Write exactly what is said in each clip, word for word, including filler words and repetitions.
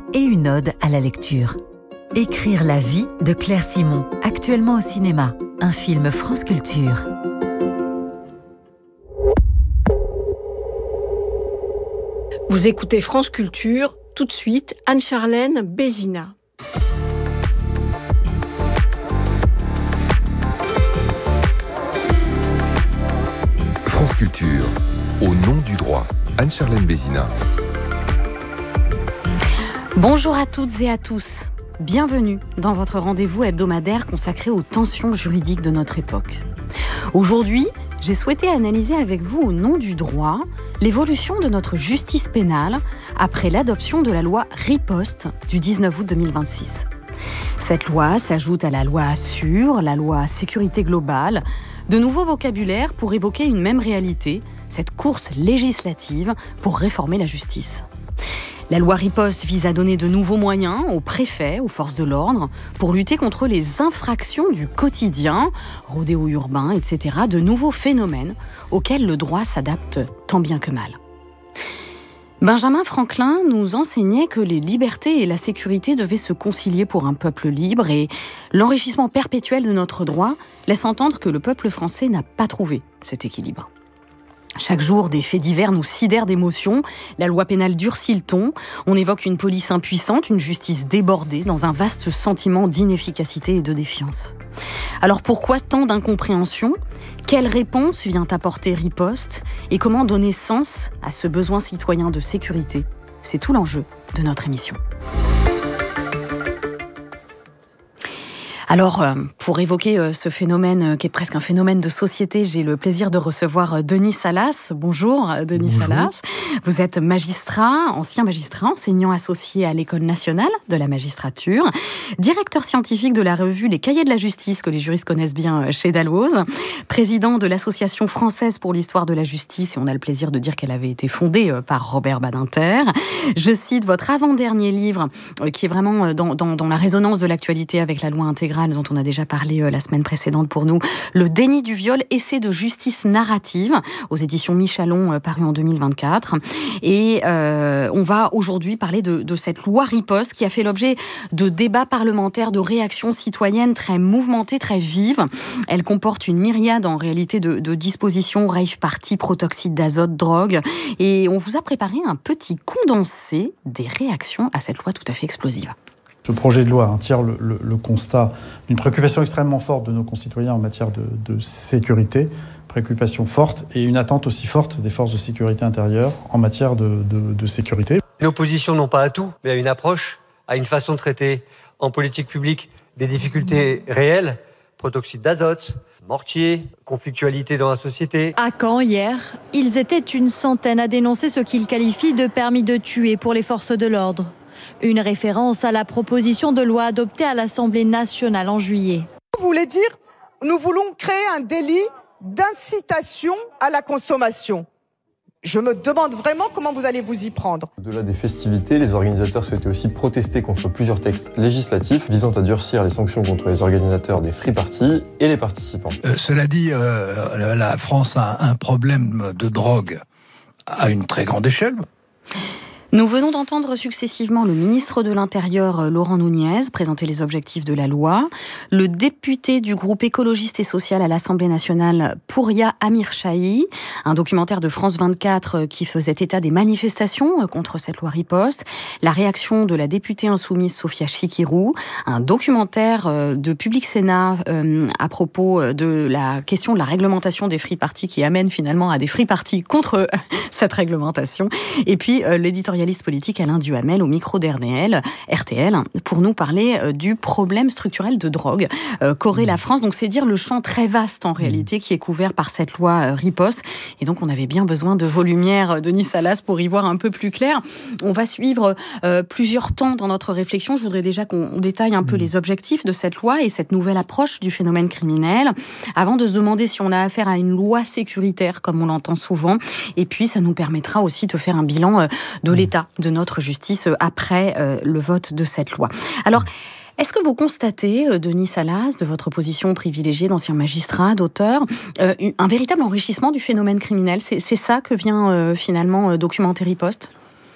et une ode à la lecture. Écrire la vie de Claire Simon, actuellement au cinéma, un film France Culture. Vous écoutez France Culture, tout de suite, Anne-Charlène Bézina. France Culture, au nom du droit, Anne-Charlène Bézina. Bonjour à toutes et à tous. Bienvenue dans votre rendez-vous hebdomadaire consacré aux tensions juridiques de notre époque. Aujourd'hui, j'ai souhaité analyser avec vous au nom du droit l'évolution de notre justice pénale après l'adoption de la loi Riposte du dix-neuf août deux mille vingt-six. Cette loi s'ajoute à la loi Assure, la loi Sécurité globale, de nouveaux vocabulaires pour évoquer une même réalité, cette course législative pour réformer la justice. La loi Riposte vise à donner de nouveaux moyens aux préfets, aux forces de l'ordre, pour lutter contre les infractions du quotidien, rodéo urbain, et cetera, de nouveaux phénomènes auxquels le droit s'adapte tant bien que mal. Benjamin Franklin nous enseignait que les libertés et la sécurité devaient se concilier pour un peuple libre et l'enrichissement perpétuel de notre droit laisse entendre que le peuple français n'a pas trouvé cet équilibre. Chaque jour, des faits divers nous sidèrent d'émotions. La loi pénale durcit le ton. On évoque une police impuissante, une justice débordée, dans un vaste sentiment d'inefficacité et de défiance. Alors pourquoi tant d'incompréhension ? Quelle réponse vient apporter Riposte ? Et comment donner sens à ce besoin citoyen de sécurité ? C'est tout l'enjeu de notre émission. Alors, pour évoquer ce phénomène qui est presque un phénomène de société, j'ai le plaisir de recevoir Denis Salas. Bonjour Denis Bonjour. Salas. Vous êtes magistrat, ancien magistrat, enseignant associé à l'École nationale de la magistrature, directeur scientifique de la revue Les Cahiers de la justice, que les juristes connaissent bien chez Dalloz, président de l'Association française pour l'histoire de la justice, et on a le plaisir de dire qu'elle avait été fondée par Robert Badinter. Je cite votre avant-dernier livre, qui est vraiment dans, dans, dans la résonance de l'actualité avec la loi intégrale, dont on a déjà parlé la semaine précédente pour nous, Le déni du viol, essai de justice narrative, aux éditions Michalon, paru en deux mille vingt-quatre. Et euh, on va aujourd'hui parler de, de cette loi Riposte qui a fait l'objet de débats parlementaires, de réactions citoyennes très mouvementées, très vives. Elle comporte une myriade en réalité de, de dispositions, rave party, protoxyde d'azote, drogue. Et on vous a préparé un petit condensé des réactions à cette loi tout à fait explosive. Ce projet de loi hein, tire le, le, le constat d'une préoccupation extrêmement forte de nos concitoyens en matière de, de sécurité, préoccupation forte et une attente aussi forte des forces de sécurité intérieure en matière de, de, de sécurité. Nos positions n'ont pas à tout, mais à une approche, à une façon de traiter en politique publique des difficultés réelles, protoxyde d'azote, mortier, conflictualité dans la société. À Caen, hier, ils étaient une centaine à dénoncer ce qu'ils qualifient de permis de tuer pour les forces de l'ordre. Une référence à la proposition de loi adoptée à l'Assemblée nationale en juillet. Vous voulez dire, nous voulons créer un délit d'incitation à la consommation. Je me demande vraiment comment vous allez vous y prendre. Au-delà des festivités, les organisateurs souhaitaient aussi protester contre plusieurs textes législatifs visant à durcir les sanctions contre les organisateurs des free parties et les participants. Euh, cela dit, euh, la France a un problème de drogue à une très grande échelle. Nous venons d'entendre successivement le ministre de l'Intérieur, Laurent Nunez, présenter les objectifs de la loi, le député du groupe écologiste et social à l'Assemblée nationale, Pouria Amirchahi, un documentaire de France vingt-quatre qui faisait état des manifestations contre cette loi Riposte, la réaction de la députée insoumise Sophia Chikirou, un documentaire de Public Sénat à propos de la question de la réglementation des free parties qui amène finalement à des free parties contre cette réglementation, et puis l'éditorial politique Alain Duhamel au micro d'R T L pour nous parler du problème structurel de drogue euh, qu'aurait la France. Donc c'est dire le champ très vaste en réalité qui est couvert par cette loi Riposte. Et donc on avait bien besoin de vos lumières, Denis Salas, pour y voir un peu plus clair. On va suivre euh, plusieurs temps dans notre réflexion. Je voudrais déjà qu'on détaille un peu les objectifs de cette loi et cette nouvelle approche du phénomène criminel, avant de se demander si on a affaire à une loi sécuritaire, comme on l'entend souvent. Et puis ça nous permettra aussi de faire un bilan euh, de l'état de notre justice après euh, le vote de cette loi. Alors, est-ce que vous constatez, euh, Denis Salas, de votre position privilégiée d'ancien magistrat, d'auteur, euh, un véritable enrichissement du phénomène criminel ? C'est, c'est ça que vient euh, finalement euh, documenter Riposte ?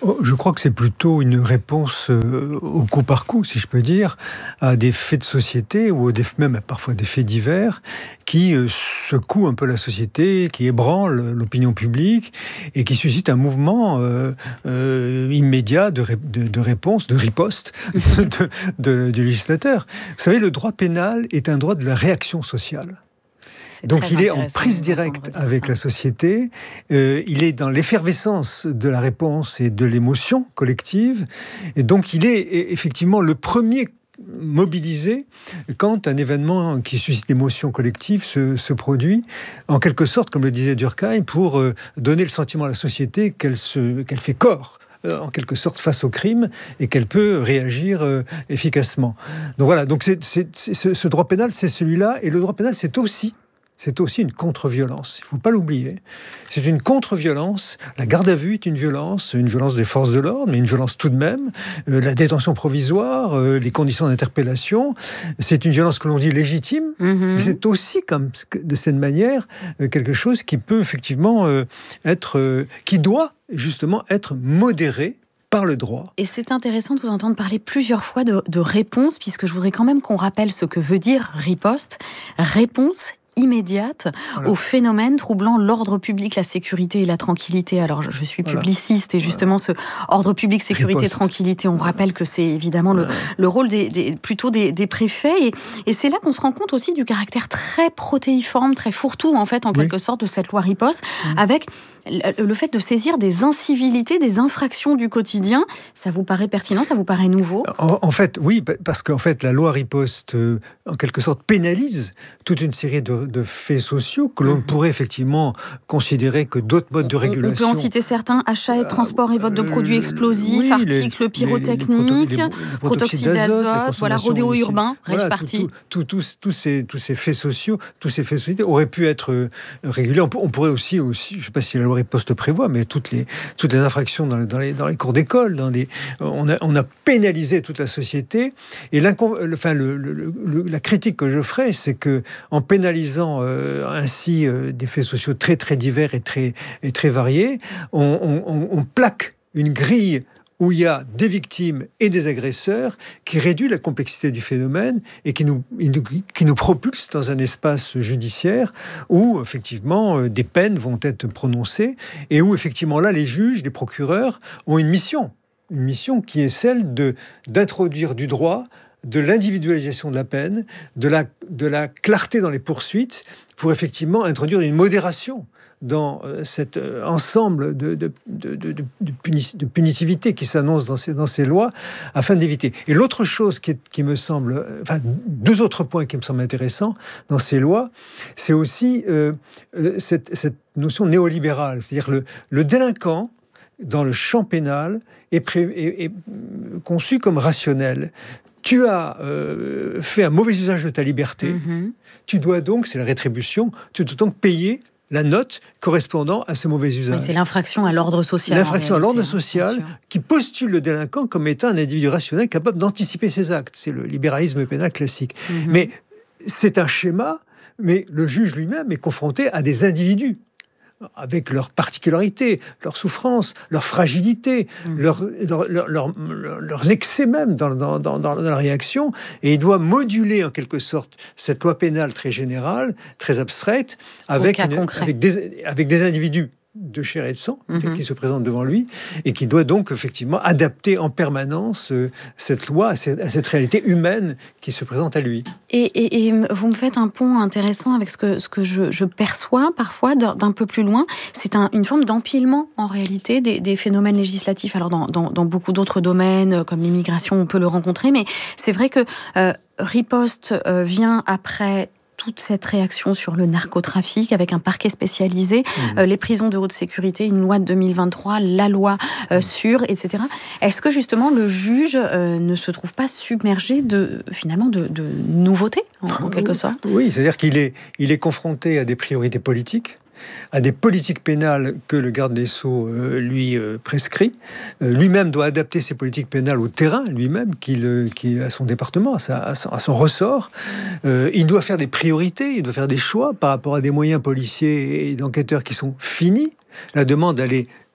Oh, je crois que c'est plutôt une réponse euh, au coup par coup, si je peux dire, à des faits de société, ou des, même parfois des faits divers, qui euh, secouent un peu la société, qui ébranlent l'opinion publique, et qui suscitent un mouvement euh, euh, immédiat de, ré, de, de réponse, de riposte de, de, de, du législateur. Vous savez, le droit pénal est un droit de la réaction sociale. Donc il est en prise directe avec la société, euh, il est dans l'effervescence de la réponse et de l'émotion collective, et donc il est effectivement le premier mobilisé quand un événement qui suscite l'émotion collective se, se produit, en quelque sorte, comme le disait Durkheim, pour euh, donner le sentiment à la société qu'elle, se, qu'elle fait corps en quelque sorte face au crime et qu'elle peut réagir euh, efficacement. Donc voilà, donc c'est, c'est, c'est, ce, ce droit pénal, c'est celui-là, et le droit pénal, c'est aussi C'est aussi une contre-violence, il ne faut pas l'oublier. C'est une contre-violence. La garde à vue est une violence, une violence des forces de l'ordre, mais une violence tout de même. Euh, la détention provisoire, euh, les conditions d'interpellation, c'est une violence que l'on dit légitime, mm-hmm. mais c'est aussi, comme, de cette manière, euh, quelque chose qui peut effectivement euh, être... Euh, qui doit justement être modéré par le droit. Et c'est intéressant de vous entendre parler plusieurs fois de, de réponse, puisque je voudrais quand même qu'on rappelle ce que veut dire riposte. Réponse immédiate voilà. au phénomène troublant l'ordre public, la sécurité et la tranquillité. Alors, je, je suis publiciste voilà. et justement, ce ordre public, sécurité, Riposte. tranquillité, on rappelle que c'est évidemment le, le rôle des, des, plutôt des, des préfets. Et, et c'est là qu'on se rend compte aussi du caractère très protéiforme, très fourre-tout, en fait, en oui. quelque sorte, de cette loi Riposte, mmh. avec le, le fait de saisir des incivilités, des infractions du quotidien. Ça vous paraît pertinent, ça vous paraît nouveau ? En, en fait, oui, parce qu'en fait, la loi Riposte, euh, en quelque sorte, pénalise toute une série de de faits sociaux que l'on mmh. pourrait effectivement considérer que d'autres modes de régulation... On peut en citer certains, achat et transport et vote de produits explosifs, oui, articles les, pyrotechniques, les, les, les protoxyde d'azote, voilà, rodéo urbain, voilà, partie. Tous tout, tout, tout ces, tous ces faits sociaux, tous ces faits sociaux auraient pu être euh, régulés. On, on pourrait aussi, aussi, je ne sais pas si la loi Riposte prévoit, mais toutes les, toutes les infractions dans les, dans les, dans les cours d'école, dans les, on, a, on a pénalisé toute la société. Et le, enfin, le, le, le, la critique que je ferais, c'est qu'en pénalisant Euh, ainsi euh, des faits sociaux très très divers et très, et très variés, on, on, on plaque une grille où il y a des victimes et des agresseurs qui réduit la complexité du phénomène et qui nous, qui nous propulse dans un espace judiciaire où effectivement euh, des peines vont être prononcées et où effectivement là les juges, les procureurs ont une mission, une mission qui est celle de, d'introduire du droit, de l'individualisation de la peine, de la, de la clarté dans les poursuites, pour effectivement introduire une modération dans euh, cet euh, ensemble de, de, de, de, de, puni- de punitivité qui s'annonce dans ces, dans ces lois, afin d'éviter. Et l'autre chose qui, est, qui me semble... Enfin, deux autres points qui me semblent intéressants dans ces lois, c'est aussi euh, euh, cette, cette notion néolibérale. C'est-à-dire le, le délinquant, dans le champ pénal, est, pré- est, est conçu comme rationnel. Tu as euh, fait un mauvais usage de ta liberté, mmh. tu dois donc, c'est la rétribution, tu dois donc payer la note correspondant à ce mauvais usage. Mais c'est l'infraction à l'ordre social. L'infraction à l'ordre social qui postule le délinquant comme étant un individu rationnel capable d'anticiper ses actes. C'est le libéralisme pénal classique. Mmh. Mais c'est un schéma, mais le juge lui-même est confronté à des individus avec leurs particularités, leurs souffrances, leurs fragilités, mmh. leurs, leurs, leurs, leurs, leurs excès même dans, dans, dans, dans la réaction, et il doit moduler en quelque sorte cette loi pénale très générale, très abstraite, avec, une, avec, des, avec des individus de chair et de sang, mmh. qui se présentent devant lui, et qui doit donc effectivement adapter en permanence euh, cette loi à cette, à cette réalité humaine qui se présente à lui. Et, et, et vous me faites un pont intéressant avec ce que, ce que je, je perçois parfois d'un peu plus loin. C'est un, une forme d'empilement en réalité des, des phénomènes législatifs. Alors dans, dans, dans beaucoup d'autres domaines, comme l'immigration, on peut le rencontrer, mais c'est vrai que euh, Riposte euh, vient après toute cette réaction sur le narcotrafic avec un parquet spécialisé, mmh. euh, les prisons de haute sécurité, une loi de deux mille vingt-trois, la loi euh, sur, et cetera. Est-ce que justement le juge euh, ne se trouve pas submergé de, finalement de, de nouveautés, en, en quelque sorte ? Oui, c'est-à-dire qu'il est, il est confronté à des priorités politiques, à des politiques pénales que le garde des Sceaux euh, lui euh, prescrit. Euh, lui-même doit adapter ses politiques pénales au terrain, lui-même, qu'il, euh, qui à son département, à, sa, à, son, à son ressort. Euh, il doit faire des priorités, il doit faire des choix par rapport à des moyens policiers et d'enquêteurs qui sont finis. La demande, elle est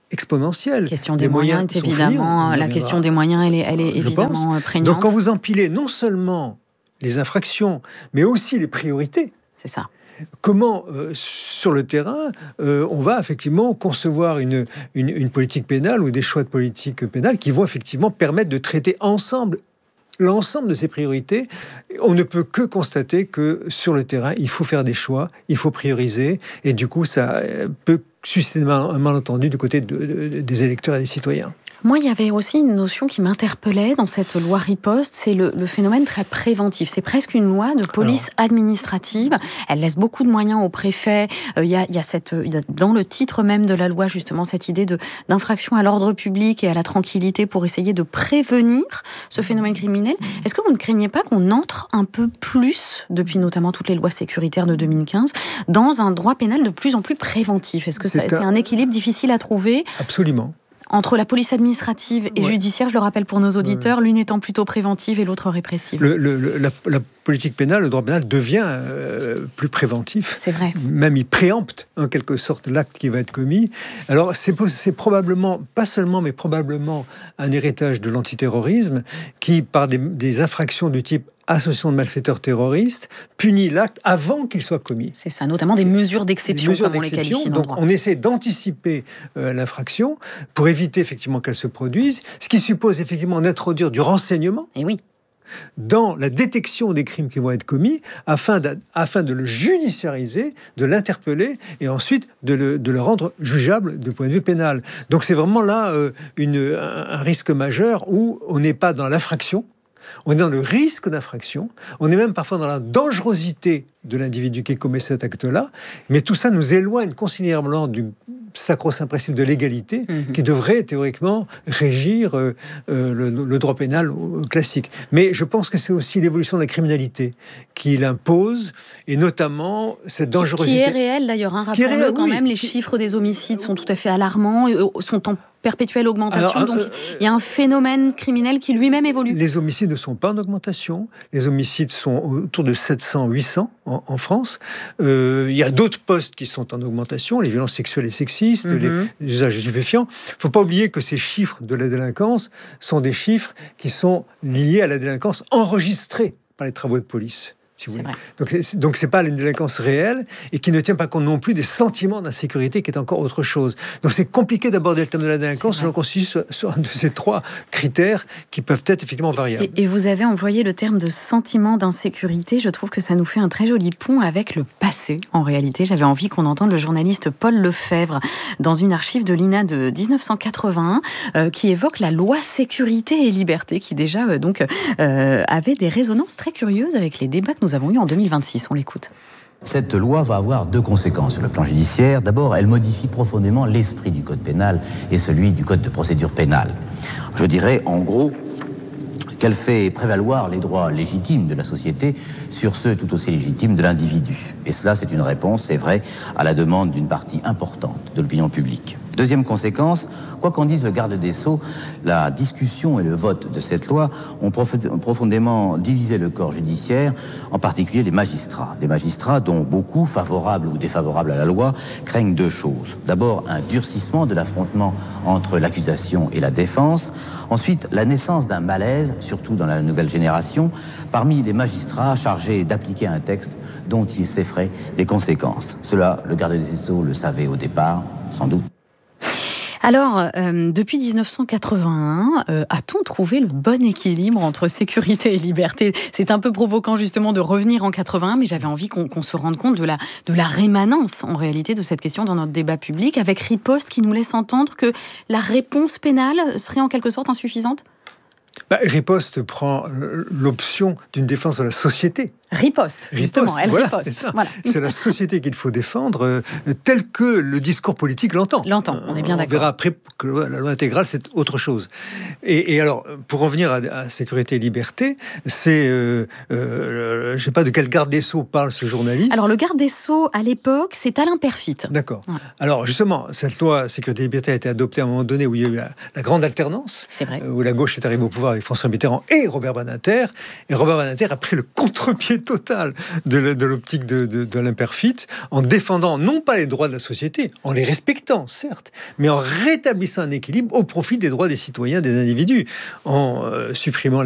exponentielle. La question des, des moyens, moyens est évidemment, la question des moyens, elle est, elle est évidemment pense. prégnante. Donc quand vous empilez non seulement les infractions, mais aussi les priorités. C'est ça. Comment, euh, sur le terrain, euh, on va effectivement concevoir une, une, une politique pénale ou des choix de politique pénale qui vont effectivement permettre de traiter ensemble l'ensemble de ces priorités. On ne peut que constater que sur le terrain, il faut faire des choix, il faut prioriser, et du coup, ça peut susciter un malentendu du côté de, de, des électeurs et des citoyens. Moi, il y avait aussi une notion qui m'interpellait dans cette loi riposte, c'est le, le phénomène très préventif. C'est presque une loi de police Alors. administrative. Elle laisse beaucoup de moyens aux préfets. Il euh, y, a, y a cette, y a dans le titre même de la loi, justement, cette idée de, d'infraction à l'ordre public et à la tranquillité pour essayer de prévenir ce phénomène criminel. Est-ce que vous ne craignez pas qu'on entre un peu plus, depuis notamment toutes les lois sécuritaires de deux mille quinze, dans un droit pénal de plus en plus préventif ? Est-ce que c'est, ça, un... c'est un équilibre difficile à trouver ? Absolument. Entre la police administrative et ouais. judiciaire, je le rappelle pour nos auditeurs, ouais. l'une étant plutôt préventive et l'autre répressive. Le, le, la, la politique pénale, le droit pénal devient euh, plus préventif. C'est vrai. Même il préempte en quelque sorte l'acte qui va être commis. Alors c'est, c'est probablement, pas seulement, mais probablement un héritage de l'antiterrorisme qui, par des, des infractions du type association de malfaiteurs terroristes, punit l'acte avant qu'il soit commis. C'est ça, notamment des mesures d'exception, des mesures comme d'exception, on les qualifie dans le droit. Donc on essaie d'anticiper euh, l'infraction pour éviter effectivement qu'elle se produise, ce qui suppose effectivement d'introduire du renseignement. Et oui. Dans la détection des crimes qui vont être commis, afin de, afin de le judiciariser, de l'interpeller et ensuite de le, de le rendre jugeable du point de vue pénal. Donc c'est vraiment là euh, une, un, un risque majeur où on n'est pas dans l'infraction, on est dans le risque d'infraction, on est même parfois dans la dangerosité de l'individu qui commet cet acte-là, mais tout ça nous éloigne considérablement du sacro-saint principe de l'égalité mmh. qui devrait théoriquement régir euh, euh, le, le droit pénal classique. Mais je pense que c'est aussi l'évolution de la criminalité qui l'impose, et notamment cette dangerosité. Qui est réelle d'ailleurs, hein, rappelons-le réel, quand oui. même, les chiffres des homicides sont tout à fait alarmants, sont en perpétuelle augmentation, Alors, donc euh, il y a un phénomène criminel qui lui-même évolue. Les homicides ne sont pas en augmentation, les homicides sont autour de sept cents à huit cents en, en France. Euh, il y a d'autres postes qui sont en augmentation, les violences sexuelles et sexistes, mm-hmm. les usages de stupéfiants. Il ne faut pas oublier que ces chiffres de la délinquance sont des chiffres qui sont liés à la délinquance enregistrée par les travaux de police. Si vous voulez. Donc, c'est, donc c'est pas une délinquance réelle et qui ne tient pas compte non plus des sentiments d'insécurité qui est encore autre chose. Donc c'est compliqué d'aborder le thème de la délinquance selon qu'on se sur, sur un de ces trois critères qui peuvent être effectivement variables. Et, et vous avez employé le terme de sentiment d'insécurité. Je trouve que ça nous fait un très joli pont avec le passé. En réalité, j'avais envie qu'on entende le journaliste Paul Lefebvre dans une archive de l'I N A de dix-neuf cent quatre-vingt-un euh, qui évoque la loi sécurité et liberté qui déjà euh, donc euh, avait des résonances très curieuses avec les débats que nous Nous avons eu en deux mille vingt-six, on l'écoute. Cette loi va avoir deux conséquences sur le plan judiciaire. D'abord, elle modifie profondément l'esprit du code pénal et celui du code de procédure pénale. Je dirais, en gros, qu'elle fait prévaloir les droits légitimes de la société sur ceux tout aussi légitimes de l'individu. Et cela, c'est une réponse, c'est vrai, à la demande d'une partie importante de l'opinion publique. Deuxième conséquence, quoi qu'en dise le garde des Sceaux, la discussion et le vote de cette loi ont profondément divisé le corps judiciaire, en particulier les magistrats. Des magistrats dont beaucoup, favorables ou défavorables à la loi, craignent deux choses. D'abord, un durcissement de l'affrontement entre l'accusation et la défense. Ensuite, la naissance d'un malaise, surtout dans la nouvelle génération, parmi les magistrats chargés d'appliquer un texte dont ils s'effraient des conséquences. Cela, le garde des Sceaux le savait au départ, sans doute. Alors, euh, depuis dix-neuf cent quatre-vingt-un, euh, a-t-on trouvé le bon équilibre entre sécurité et liberté ? C'est un peu provoquant justement de revenir en quatre-vingt-un, mais j'avais envie qu'on, qu'on se rende compte de la, de la rémanence en réalité de cette question dans notre débat public, avec Riposte qui nous laisse entendre que la réponse pénale serait en quelque sorte insuffisante ? Bah, Riposte prend l'option d'une défense de la société. Riposte, justement, riposte, elle voilà, riposte. C'est, ça. Voilà. C'est la société qu'il faut défendre, euh, tel que le discours politique l'entend. L'entend, on est bien on d'accord. On verra après que la loi intégrale, c'est autre chose. Et, et alors, pour en venir à, à sécurité et liberté, c'est... Euh, euh, je ne sais pas de quel garde des Sceaux parle ce journaliste. Alors, le garde des Sceaux, à l'époque, c'est Alain Peyrefitte. D'accord. Ouais. Alors, justement, cette loi sécurité et liberté a été adoptée à un moment donné où il y a eu la, la grande alternance. C'est vrai. Euh, où la gauche est arrivée au pouvoir avec François Mitterrand et Robert Badinter. Et Robert Badinter a pris le contre-pied total de, de l'optique de, de, de l'imperfite, en défendant non pas les droits de la société, en les respectant, certes, mais en rétablissant un équilibre au profit des droits des citoyens, des individus, en euh, supprimant